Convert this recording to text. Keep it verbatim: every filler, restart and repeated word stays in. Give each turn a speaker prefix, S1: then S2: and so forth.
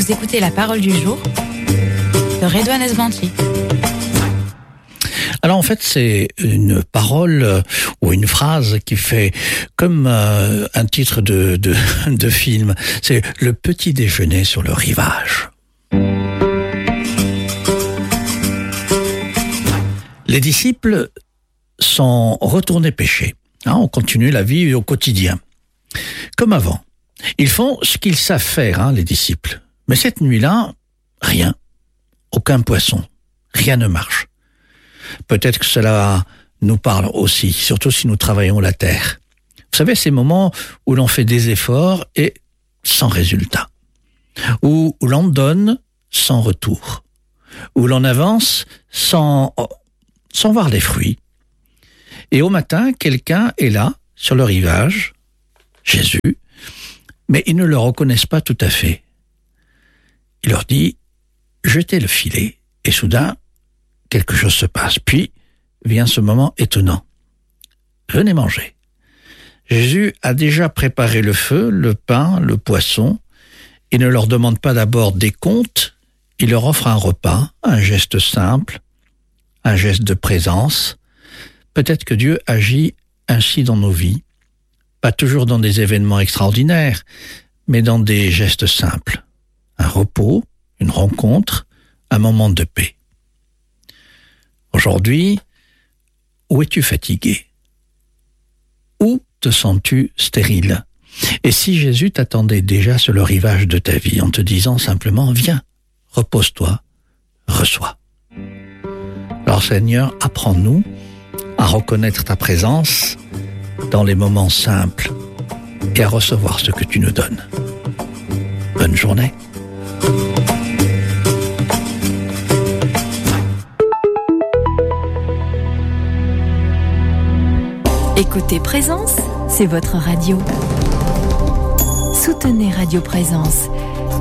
S1: Vous écoutez la parole du jour de Redouane Esbanti.
S2: Alors en fait, c'est une parole euh, ou une phrase qui fait comme euh, un titre de, de, de film. C'est le petit déjeuner sur le rivage. Les disciples sont retournés pêcher. Hein, on continue la vie au quotidien. Comme avant. Ils font ce qu'ils savent faire, hein, les disciples. Mais cette nuit-là, rien. Aucun poisson. Rien ne marche. Peut-être que cela nous parle aussi, surtout si nous travaillons la terre. Vous savez, ces moments où l'on fait des efforts et sans résultat. Où, où l'on donne sans retour. Où l'on avance sans, sans voir les fruits. Et au matin, quelqu'un est là, sur le rivage, Jésus, mais ils ne le reconnaissent pas tout à fait. Il leur dit, jetez le filet, et soudain, quelque chose se passe. Puis vient ce moment étonnant. Venez manger. Jésus a déjà préparé le feu, le pain, le poisson. Il ne leur demande pas d'abord des comptes, il leur offre un repas, un geste simple, un geste de présence. Peut-être que Dieu agit ainsi dans nos vies. Pas toujours dans des événements extraordinaires, mais dans des gestes simples. Un repos, une rencontre, un moment de paix. Aujourd'hui, où es-tu fatigué? Où te sens-tu stérile? Et si Jésus t'attendait déjà sur le rivage de ta vie en te disant simplement « Viens, repose-toi, reçois ». Alors Seigneur, apprends-nous à reconnaître ta présence dans les moments simples et à recevoir ce que tu nous donnes. Bonne journée.
S3: Écoutez Présence, c'est votre radio. Soutenez Radio Présence,